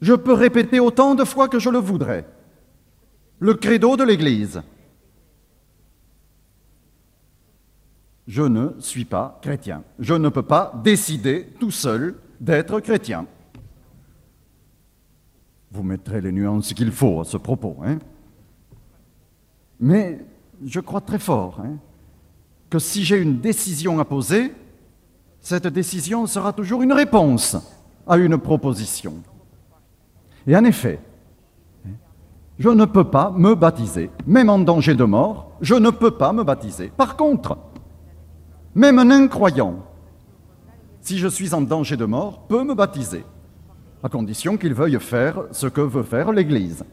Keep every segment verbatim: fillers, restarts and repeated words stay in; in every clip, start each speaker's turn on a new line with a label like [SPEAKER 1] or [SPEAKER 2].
[SPEAKER 1] Je peux répéter autant de fois que je le voudrais le credo de l'Église. Je ne suis pas chrétien. Je ne peux pas décider tout seul d'être chrétien. Vous mettrez les nuances qu'il faut à ce propos. Hein? Mais je crois très fort hein, que si j'ai une décision à poser, cette décision sera toujours une réponse à une proposition. Et en effet, je ne peux pas me baptiser. Même en danger de mort, je ne peux pas me baptiser. Par contre, même un incroyant, si je suis en danger de mort, peut me baptiser, à condition qu'il veuille faire ce que veut faire l'Église.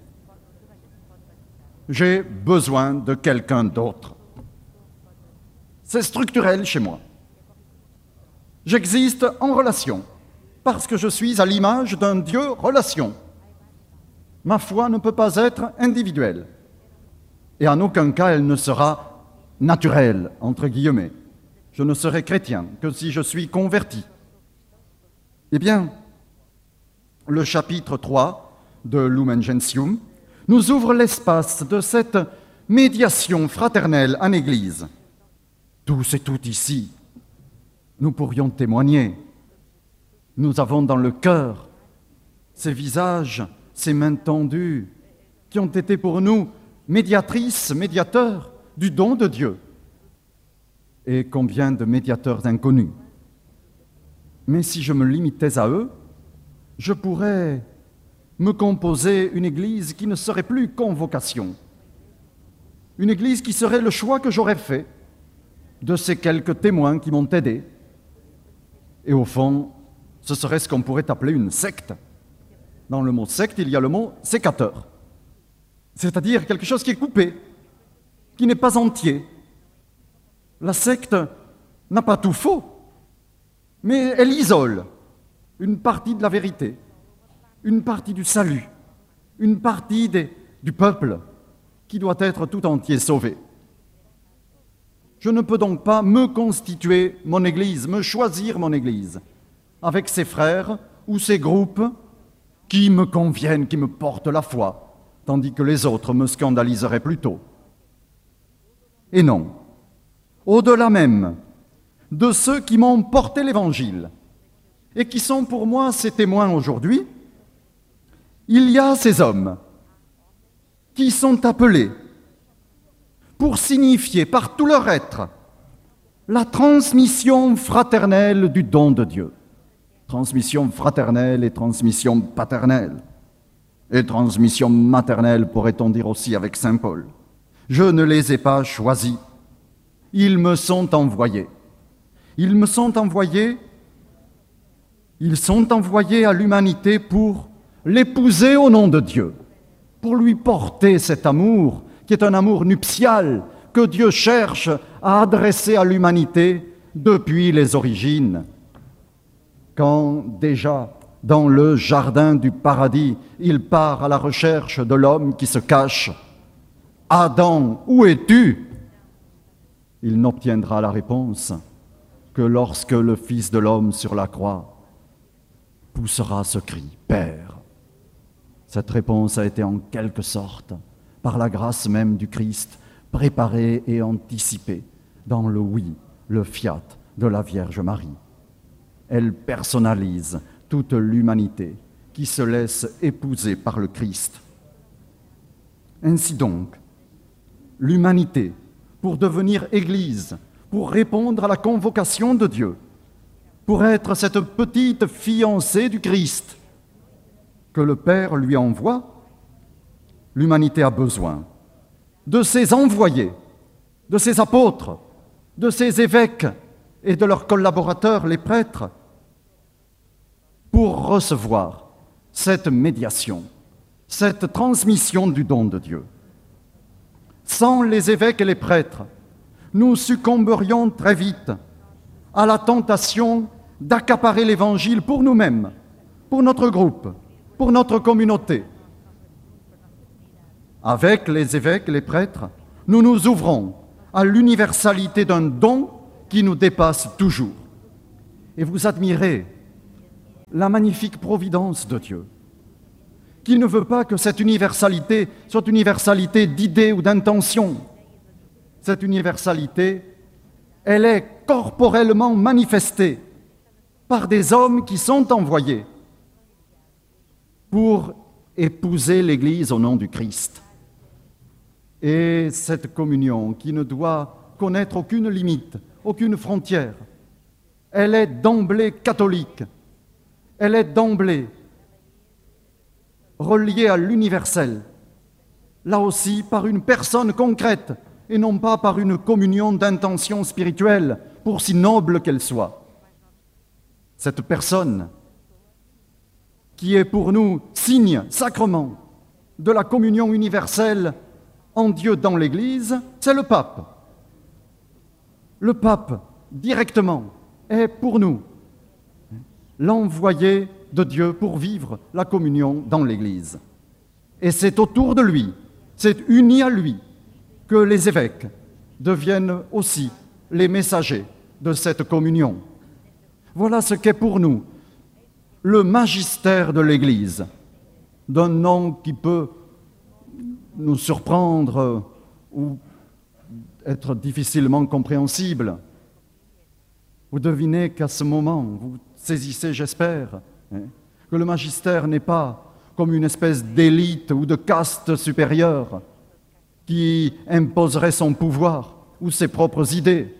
[SPEAKER 1] J'ai besoin de quelqu'un d'autre. C'est structurel chez moi. J'existe en relation, parce que je suis à l'image d'un Dieu relation. Ma foi ne peut pas être individuelle. Et en aucun cas, elle ne sera naturelle, entre guillemets. Je ne serai chrétien que si je suis converti. Eh bien, le chapitre trois de Lumen Gentium nous ouvre l'espace de cette médiation fraternelle en Église. Tous et toutes ici, nous pourrions témoigner. Nous avons dans le cœur ces visages, ces mains tendues, qui ont été pour nous médiatrices, médiateurs du don de Dieu. Et combien de médiateurs inconnus. Mais si je me limitais à eux, je pourrais me composer une église qui ne serait plus convocation. Une église qui serait le choix que j'aurais fait de ces quelques témoins qui m'ont aidé. Et au fond, ce serait ce qu'on pourrait appeler une secte. Dans le mot secte, il y a le mot sécateur. C'est-à-dire quelque chose qui est coupé, qui n'est pas entier. La secte n'a pas tout faux, mais elle isole une partie de la vérité, une partie du salut, une partie des, du peuple qui doit être tout entier sauvé. Je ne peux donc pas me constituer mon Église, me choisir mon Église, avec ces frères ou ces groupes qui me conviennent, qui me portent la foi, tandis que les autres me scandaliseraient plutôt. Et non, au-delà même de ceux qui m'ont porté l'Évangile et qui sont pour moi ces témoins aujourd'hui, il y a ces hommes qui sont appelés pour signifier par tout leur être la transmission fraternelle du don de Dieu. Transmission fraternelle et transmission paternelle. Et transmission maternelle, pourrait-on dire aussi avec saint Paul. Je ne les ai pas choisis. Ils me sont envoyés. Ils me sont envoyés, ils sont envoyés à l'humanité pour l'épouser au nom de Dieu, pour lui porter cet amour qui est un amour nuptial que Dieu cherche à adresser à l'humanité depuis les origines. Quand déjà, dans le jardin du paradis, il part à la recherche de l'homme qui se cache. « Adam, où es-tu » Il n'obtiendra la réponse que lorsque le Fils de l'homme sur la croix poussera ce cri « Père ». Cette réponse a été en quelque sorte, par la grâce même du Christ, préparée et anticipée dans le oui, le fiat de la Vierge Marie. Elle personnalise toute l'humanité qui se laisse épouser par le Christ. Ainsi donc, l'humanité, pour devenir Église, pour répondre à la convocation de Dieu, pour être cette petite fiancée du Christ que le Père lui envoie, l'humanité a besoin de ses envoyés, de ses apôtres, de ses évêques et de leurs collaborateurs, les prêtres, pour recevoir cette médiation, cette transmission du don de Dieu. Sans les évêques et les prêtres, nous succomberions très vite à la tentation d'accaparer l'Évangile pour nous-mêmes, pour notre groupe, pour notre communauté. Avec les évêques et les prêtres, nous nous ouvrons à l'universalité d'un don qui nous dépasse toujours. Et vous admirez la magnifique providence de Dieu. qui ne veut pas que cette universalité soit une universalité d'idées ou d'intentions. Cette universalité, elle est corporellement manifestée par des hommes qui sont envoyés pour épouser l'Église au nom du Christ. Et cette communion qui ne doit connaître aucune limite, aucune frontière, elle est d'emblée catholique, elle est d'emblée reliée à l'universel, là aussi par une personne concrète et non pas par une communion d'intentions spirituelles, pour si noble qu'elle soit. Cette personne qui est pour nous signe, sacrement de la communion universelle en Dieu dans l'Église, c'est le pape. Le pape, directement, est pour nous l'envoyé de Dieu pour vivre la communion dans l'Église. Et c'est autour de lui, c'est uni à lui, que les évêques deviennent aussi les messagers de cette communion. Voilà ce qu'est pour nous le magistère de l'Église, d'un nom qui peut nous surprendre ou être difficilement compréhensible. Vous devinez qu'à ce moment, vous saisissez, j'espère, hein, que le magistère n'est pas comme une espèce d'élite ou de caste supérieure qui imposerait son pouvoir ou ses propres idées.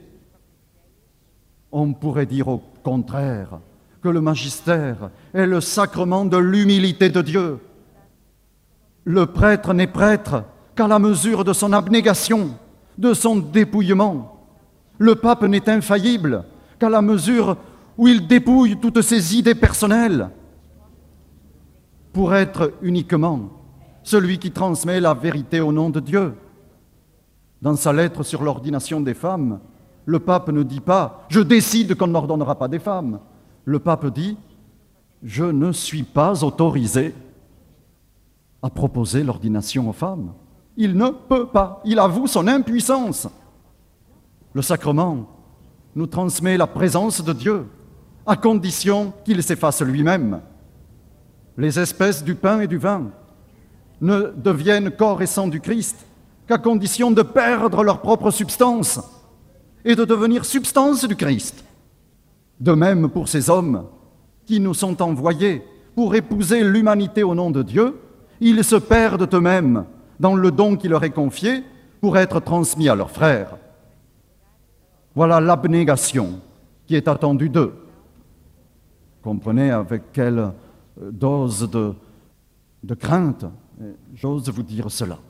[SPEAKER 1] On pourrait dire au contraire que le magistère est le sacrement de l'humilité de Dieu. Le prêtre n'est prêtre qu'à la mesure de son abnégation, de son dépouillement. Le pape n'est infaillible qu'à la mesure où il dépouille toutes ses idées personnelles pour être uniquement celui qui transmet la vérité au nom de Dieu. Dans sa lettre sur l'ordination des femmes, le pape ne dit pas « je décide qu'on n'ordonnera pas des femmes ». Le pape dit « je ne suis pas autorisé à proposer l'ordination aux femmes ». Il ne peut pas, il avoue son impuissance. Le sacrement nous transmet la présence de Dieu, à condition qu'il s'efface lui-même. Les espèces du pain et du vin ne deviennent corps et sang du Christ qu'à condition de perdre leur propre substance et de devenir substance du Christ. De même pour ces hommes qui nous sont envoyés pour épouser l'humanité au nom de Dieu, ils se perdent eux-mêmes dans le don qui leur est confié pour être transmis à leurs frères. Voilà l'abnégation qui est attendue d'eux. Comprenez avec quelle dose de, de crainte j'ose vous dire cela.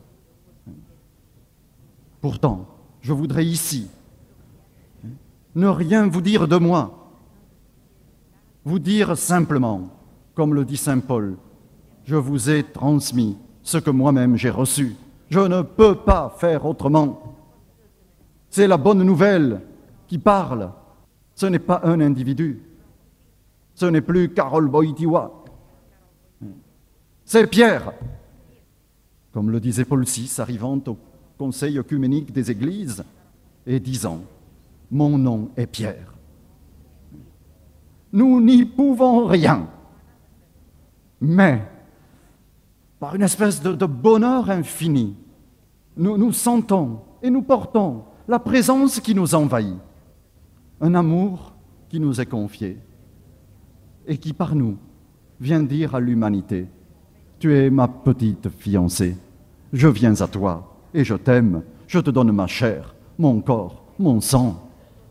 [SPEAKER 1] Pourtant, je voudrais ici ne rien vous dire de moi, vous dire simplement, comme le dit saint Paul, je vous ai transmis ce que moi-même j'ai reçu. Je ne peux pas faire autrement. C'est la bonne nouvelle qui parle. Ce n'est pas un individu. Ce n'est plus Karol Wojtyła. C'est Pierre. Comme le disait Paul six, arrivant au Conseil œcuménique des Églises et disant « Mon nom est Pierre ». Nous n'y pouvons rien, mais par une espèce de, de bonheur infini, nous, nous sentons et nous portons la présence qui nous envahit, un amour qui nous est confié et qui par nous vient dire à l'humanité « Tu es ma petite fiancée, je viens à toi et je t'aime, je te donne ma chair, mon corps, mon sang.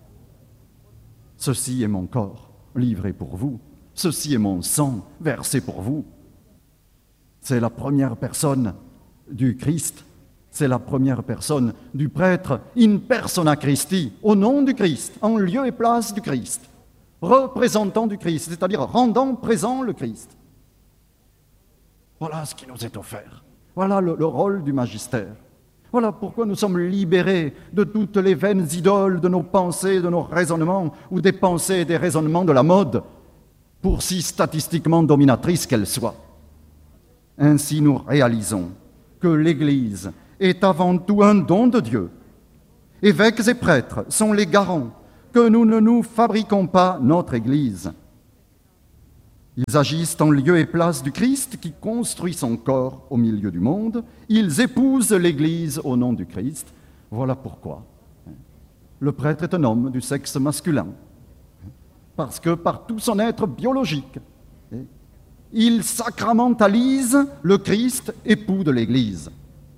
[SPEAKER 1] Ceci est mon corps, livré pour vous, ceci est mon sang, versé pour vous. » C'est la première personne du Christ, c'est la première personne du prêtre, in persona Christi, au nom du Christ, en lieu et place du Christ, représentant du Christ, c'est-à-dire rendant présent le Christ. Voilà ce qui nous est offert. Voilà le, le rôle du magistère. Voilà pourquoi nous sommes libérés de toutes les vaines idoles de nos pensées, de nos raisonnements, ou des pensées et des raisonnements de la mode, pour si statistiquement dominatrices qu'elles soient. Ainsi nous réalisons que l'Église est avant tout un don de Dieu. Évêques et prêtres sont les garants que nous ne nous fabriquons pas notre Église. Ils agissent en lieu et place du Christ qui construit son corps au milieu du monde. Ils épousent l'Église au nom du Christ. Voilà pourquoi le prêtre est un homme du sexe masculin. Parce que par tout son être biologique, il sacramentalise le Christ, époux de l'Église.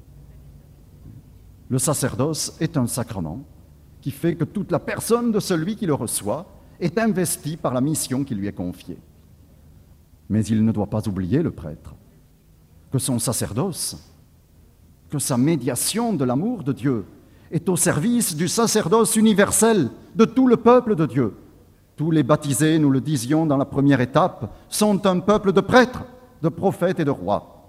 [SPEAKER 1] Le sacerdoce est un sacrement qui fait que toute la personne de celui qui le reçoit est investie par la mission qui lui est confiée. Mais il ne doit pas oublier, le prêtre, que son sacerdoce, que sa médiation de l'amour de Dieu est au service du sacerdoce universel de tout le peuple de Dieu. Tous les baptisés, nous le disions dans la première étape, sont un peuple de prêtres, de prophètes et de rois.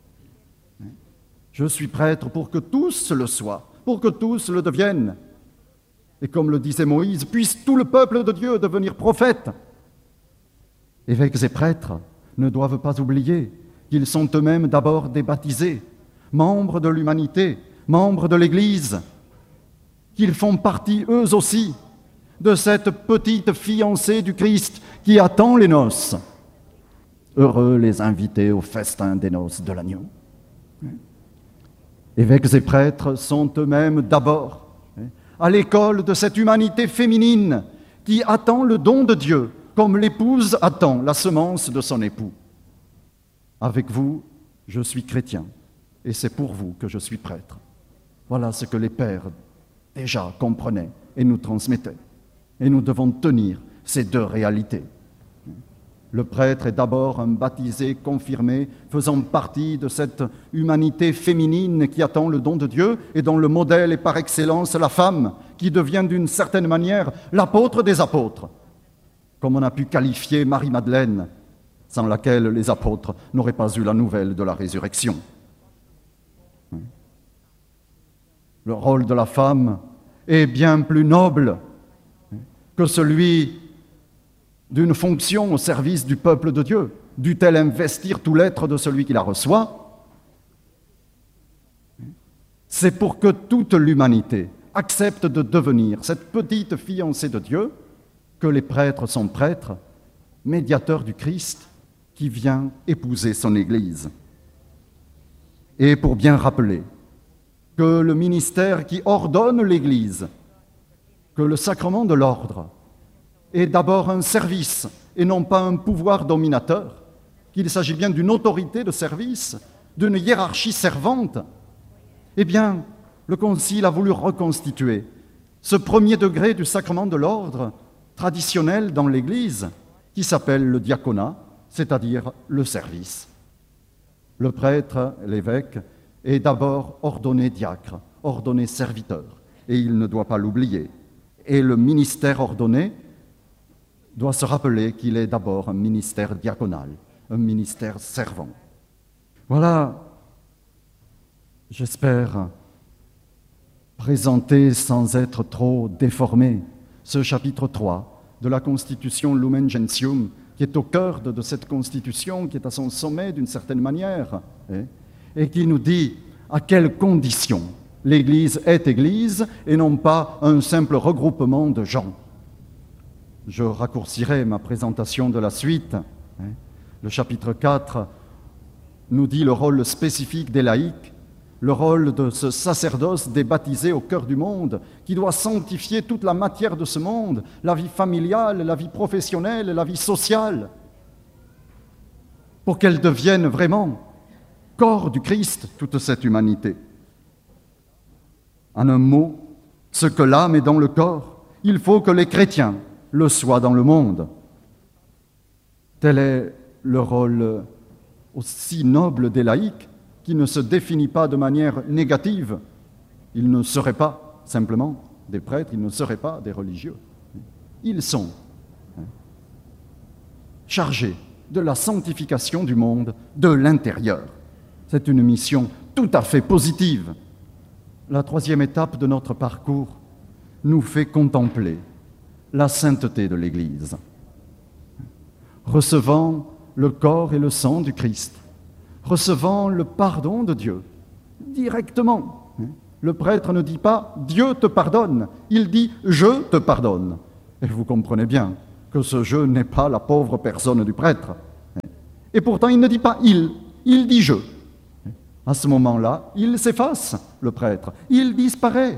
[SPEAKER 1] Je suis prêtre pour que tous le soient, pour que tous le deviennent. Et comme le disait Moïse, puisse tout le peuple de Dieu devenir prophète. Évêques et prêtres ne doivent pas oublier qu'ils sont eux-mêmes d'abord des baptisés, membres de l'humanité, membres de l'Église, qu'ils font partie eux aussi de cette petite fiancée du Christ qui attend les noces. Heureux les invités au festin des noces de l'agneau. Évêques et prêtres sont eux-mêmes d'abord à l'école de cette humanité féminine qui attend le don de Dieu, comme l'épouse attend la semence de son époux. Avec vous, je suis chrétien, et c'est pour vous que je suis prêtre. Voilà ce que les pères déjà comprenaient et nous transmettaient. Et nous devons tenir ces deux réalités. Le prêtre est d'abord un baptisé confirmé, faisant partie de cette humanité féminine qui attend le don de Dieu et dont le modèle est par excellence la femme, qui devient d'une certaine manière l'apôtre des apôtres, comme on a pu qualifier Marie-Madeleine, sans laquelle les apôtres n'auraient pas eu la nouvelle de la résurrection. Le rôle de la femme est bien plus noble que celui d'une fonction au service du peuple de Dieu. Dût-elle investir tout l'être de celui qui la reçoit? C'est pour que toute l'humanité accepte de devenir cette petite fiancée de Dieu que les prêtres sont prêtres, médiateurs du Christ qui vient épouser son Église. Et pour bien rappeler que le ministère qui ordonne l'Église, que le sacrement de l'ordre est d'abord un service et non pas un pouvoir dominateur, qu'il s'agit bien d'une autorité de service, d'une hiérarchie servante, eh bien, le Concile a voulu reconstituer ce premier degré du sacrement de l'ordre traditionnel dans l'Église, qui s'appelle le diaconat, c'est-à-dire le service. Le prêtre, l'évêque, est d'abord ordonné diacre, ordonné serviteur, et il ne doit pas l'oublier. Et le ministère ordonné doit se rappeler qu'il est d'abord un ministère diaconal, un ministère servant. Voilà, j'espère, présenter sans être trop déformé ce chapitre trois de la Constitution Lumen Gentium, qui est au cœur de, de cette Constitution, qui est à son sommet d'une certaine manière, et, et qui nous dit à quelles conditions l'Église est Église et non pas un simple regroupement de gens. Je raccourcirai ma présentation de la suite. Le chapitre quatre nous dit le rôle spécifique des laïcs, le rôle de ce sacerdoce des baptisés au cœur du monde, qui doit sanctifier toute la matière de ce monde, la vie familiale, la vie professionnelle, la vie sociale, pour qu'elle devienne vraiment corps du Christ, toute cette humanité. En un mot, ce que l'âme est dans le corps, il faut que les chrétiens le soient dans le monde. Tel est le rôle aussi noble des laïcs, qui ne se définit pas de manière négative. Ils ne seraient pas simplement des prêtres, ils ne seraient pas des religieux. Ils sont chargés de la sanctification du monde de l'intérieur. C'est une mission tout à fait positive. La troisième étape de notre parcours nous fait contempler la sainteté de l'Église. Recevant le corps et le sang du Christ, recevant le pardon de Dieu directement. Le prêtre ne dit pas « Dieu te pardonne », il dit « Je te pardonne ». Et vous comprenez bien que ce « je » n'est pas la pauvre personne du prêtre, Et pourtant, il ne dit pas « il », il dit « je ». À ce moment-là, il s'efface, le prêtre, il disparaît.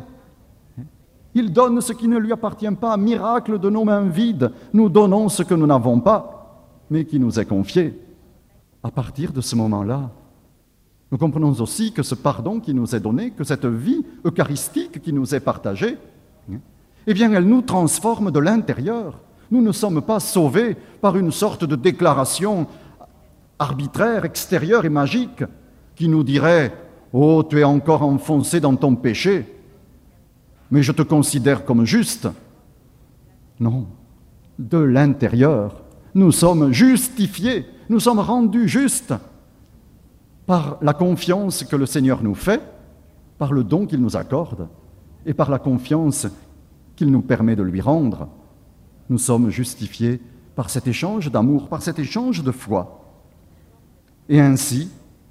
[SPEAKER 1] Il donne ce qui ne lui appartient pas, miracle de nos mains vides. Nous donnons ce que nous n'avons pas, mais qui nous est confié. À partir de ce moment-là, nous comprenons aussi que ce pardon qui nous est donné, que cette vie eucharistique qui nous est partagée, eh bien, elle nous transforme de l'intérieur. Nous ne sommes pas sauvés par une sorte de déclaration arbitraire, extérieure et magique qui nous dirait « Oh, tu es encore enfoncé dans ton péché, mais je te considère comme juste. » Non, de l'intérieur, nous sommes justifiés, nous sommes rendus justes par la confiance que le Seigneur nous fait, par le don qu'il nous accorde et par la confiance qu'il nous permet de lui rendre. Nous sommes justifiés par cet échange d'amour, par cet échange de foi. Et ainsi,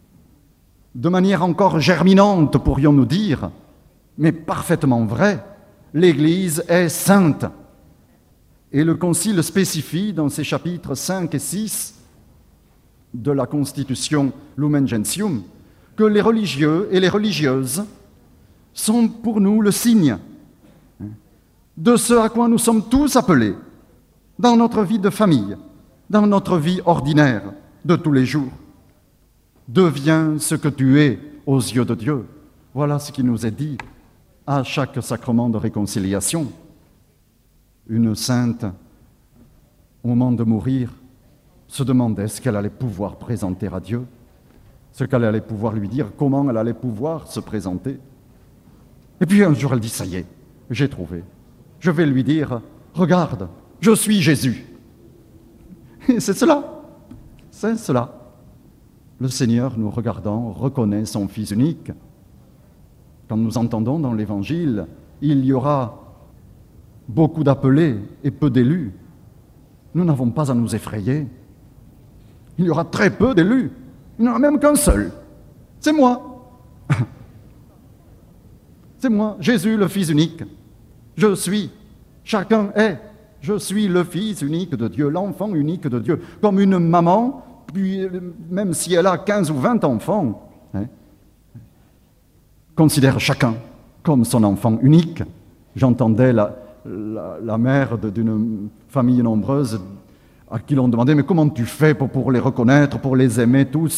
[SPEAKER 1] de manière encore germinante, pourrions-nous dire, mais parfaitement vraie, l'Église est sainte. Et le Concile spécifie dans ses chapitres cinq et six de la Constitution Lumen Gentium que les religieux et les religieuses sont pour nous le signe de ce à quoi nous sommes tous appelés dans notre vie de famille, dans notre vie ordinaire de tous les jours. Deviens ce que tu es aux yeux de Dieu. Voilà ce qui nous est dit à chaque sacrement de réconciliation. Une sainte, au moment de mourir, se demandait ce qu'elle allait pouvoir présenter à Dieu, ce qu'elle allait pouvoir lui dire, comment elle allait pouvoir se présenter. Et puis un jour, elle dit, ça y est, j'ai trouvé. Je vais lui dire, regarde, je suis Jésus. Et c'est cela, c'est cela. Le Seigneur, nous regardant, reconnaît son Fils unique. Quand nous entendons dans l'Évangile, il y aura beaucoup d'appelés et peu d'élus. Nous n'avons pas à nous effrayer. Il y aura très peu d'élus. Il n'y en aura même qu'un seul. C'est moi. C'est moi, Jésus, le Fils unique. Je suis, chacun est. Je suis le Fils unique de Dieu, l'enfant unique de Dieu. Comme une maman, puis même si elle a quinze ou vingt enfants, hein, considère chacun comme son enfant unique. J'entendais la, la, la mère d'une famille nombreuse à qui l'on demandait « Mais comment tu fais pour, pour les reconnaître, pour les aimer tous ?»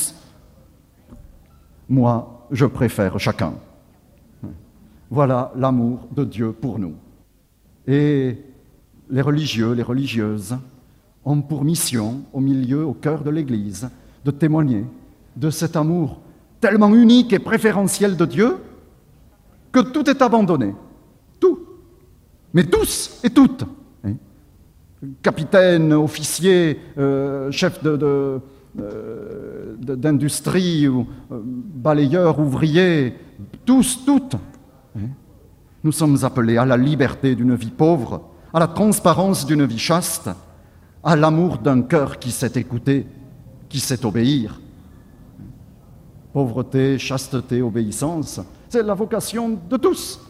[SPEAKER 1] Moi, je préfère chacun. Voilà l'amour de Dieu pour nous. Et les religieux, les religieuses ont pour mission, au milieu, au cœur de l'Église, de témoigner de cet amour tellement unique et préférentiel de Dieu que tout est abandonné. Tout. Mais tous et toutes. Hein? Capitaine, officier, euh, chef de, de, euh, de, d'industrie, ou, euh, balayeur, ouvrier, tous, toutes. Hein? Nous sommes appelés à la liberté d'une vie pauvre, à la transparence d'une vie chaste, à l'amour d'un cœur qui sait écouter, qui sait obéir. Pauvreté, chasteté, obéissance, c'est la vocation de tous.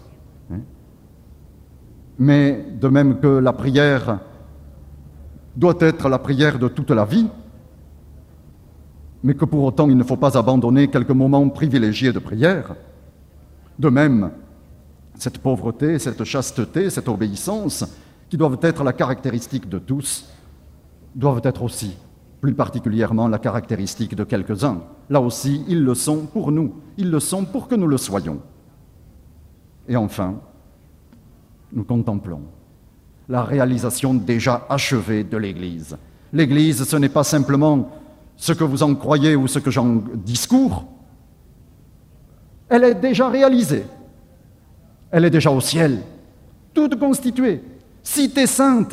[SPEAKER 1] Mais de même que la prière doit être la prière de toute la vie, mais que pour autant il ne faut pas abandonner quelques moments privilégiés de prière, de même, cette pauvreté, cette chasteté, cette obéissance, qui doivent être la caractéristique de tous, doivent être aussi, plus particulièrement, la caractéristique de quelques-uns. Là aussi, ils le sont pour nous, ils le sont pour que nous le soyons. Et enfin, nous contemplons la réalisation déjà achevée de l'Église. L'Église, ce n'est pas simplement ce que vous en croyez ou ce que j'en discours, elle est déjà réalisée. Elle est déjà au ciel, toute constituée, cité sainte,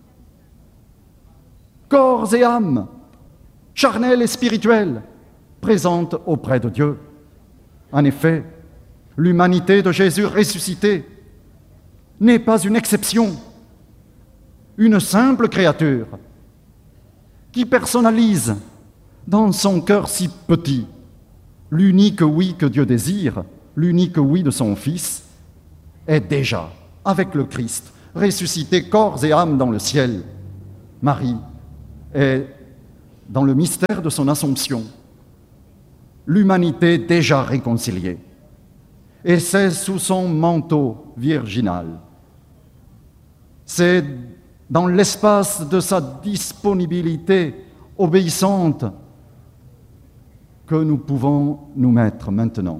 [SPEAKER 1] corps et âme, charnelle et spirituelle, présente auprès de Dieu. En effet, l'humanité de Jésus ressuscité n'est pas une exception, une simple créature qui personnalise dans son cœur si petit l'unique oui que Dieu désire, l'unique oui de son Fils, est déjà, avec le Christ, ressuscité corps et âme dans le ciel. Marie est dans le mystère de son Assomption, l'humanité déjà réconciliée. Et c'est sous son manteau virginal, c'est dans l'espace de sa disponibilité obéissante que nous pouvons nous mettre maintenant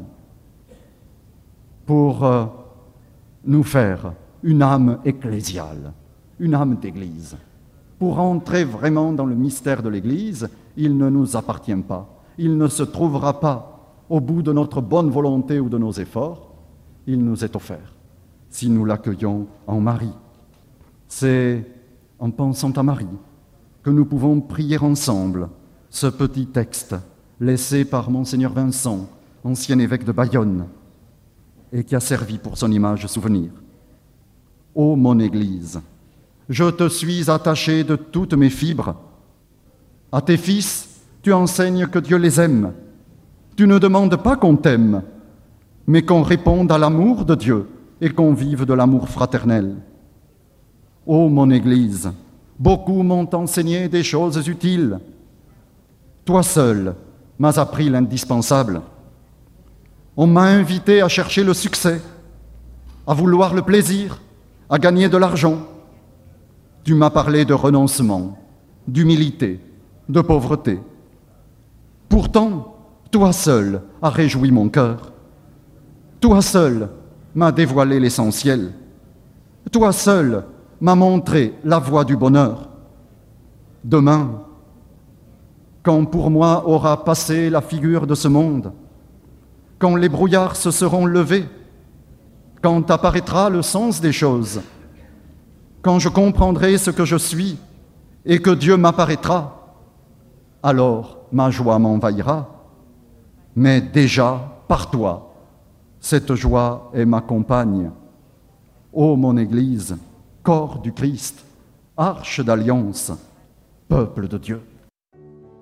[SPEAKER 1] pour euh, nous faire une âme ecclésiale, une âme d'Église. Pour entrer vraiment dans le mystère de l'Église, il ne nous appartient pas. Il ne se trouvera pas au bout de notre bonne volonté ou de nos efforts. Il nous est offert si nous l'accueillons en Marie. C'est en pensant à Marie que nous pouvons prier ensemble ce petit texte laissé par Monseigneur Vincent, ancien évêque de Bayonne, et qui a servi pour son image souvenir. Ô mon Église, je te suis attaché de toutes mes fibres. À tes fils, tu enseignes que Dieu les aime. Tu ne demandes pas qu'on t'aime, mais qu'on réponde à l'amour de Dieu et qu'on vive de l'amour fraternel. Ô mon Église, beaucoup m'ont enseigné des choses utiles. Toi seul m'as appris l'indispensable. On m'a invité à chercher le succès, à vouloir le plaisir, à gagner de l'argent. Tu m'as parlé de renoncement, d'humilité, de pauvreté. Pourtant, toi seul as réjoui mon cœur. Toi seul m'as dévoilé l'essentiel. Toi seul m'as montré la voie du bonheur. Demain, quand pour moi aura passé la figure de ce monde, quand les brouillards se seront levés, quand apparaîtra le sens des choses, quand je comprendrai ce que je suis et que Dieu m'apparaîtra, alors ma joie m'envahira. Mais déjà, par toi, cette joie est ma compagne. Ô mon Église, corps du Christ, arche d'alliance, peuple de Dieu.